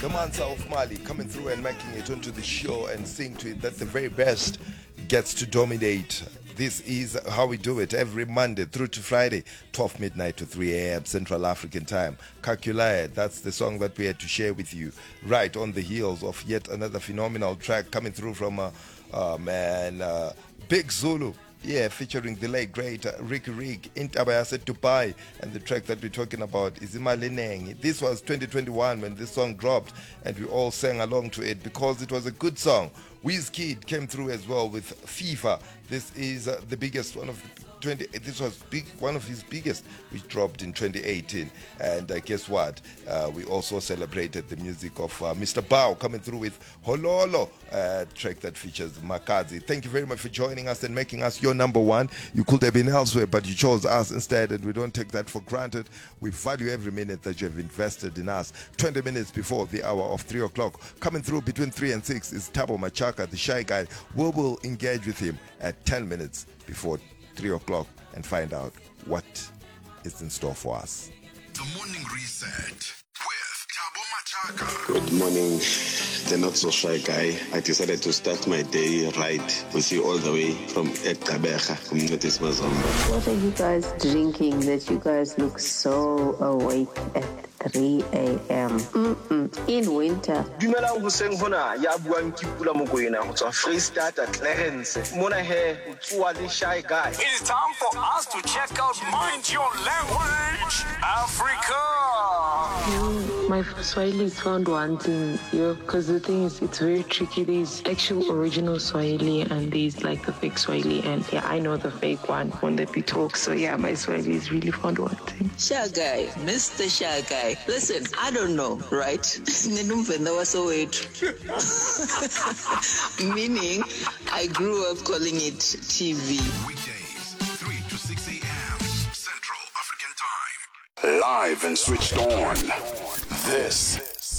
The Mansa of Mali coming through and making it onto the show and seeing to it that the very best gets to dominate. This is how we do it every Monday through to Friday, 12 midnight to 3 a.m. Central African time. Kakulae, that's the song that we had to share with you right on the heels of yet another phenomenal track coming through from Big Zulu. Yeah, featuring the late great Ricky Rig in Tabayase Dubai. And the track that we're talking about is Imalineng. This was 2021 when this song dropped, and we all sang along to it because it was a good song. Wizkid came through as well with FIFA. This is the biggest one of the this was one of his biggest, which dropped in 2018. And guess what? We also celebrated the music of Mr. Bao coming through with Hololo, track that features Makazi. Thank you very much for joining us and making us your number one. You could have been elsewhere, but you chose us instead, and we don't take that for granted. We value every minute that you have invested in us. 20 minutes before the hour of 3 o'clock. Coming through between 3 and 6 is Tabo Machaka, the shy guy. We will engage with him at 10 minutes before 3 o'clock and find out what is in store for us. The Morning Reset with Tabo Machaka. Good morning, the not so shy guy. I decided to start my day right with you all the way from Ekabeja, Community Mazomba. What are you guys drinking that you guys look so awake at 3 a.m. In winter? Dumelang hoseng hona ya buang ke Pula Mokoena go tswa Freestata Clarence. Mona he o tswa le shy guy. It is time for us to check out Mind Your Language Africa. My Swahili is found wanting, because the thing is, it's very tricky. There's actual original Swahili and there's like the fake Swahili, and yeah, I know the fake one when that we talk. So yeah, my Swahili is really found wanting. Shy guy, Mr. Shy guy. Listen, I don't know, right? Meaning, I grew up calling it TV. Weekdays, 3 to 6 a.m. Central African Time. Live and switched on. This